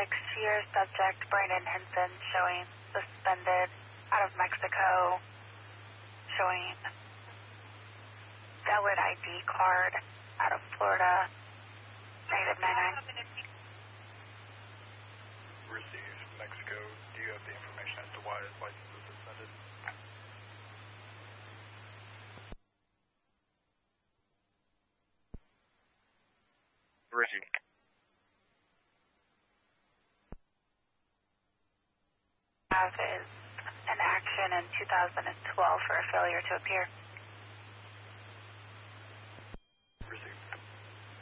6-year subject Brandon Henson showing suspended out of Mexico, showing valid ID card out of Florida, negative 99. Received Mexico. Do you have the information as to why his license was suspended? Received. Have is an action in 2012 for a failure to appear.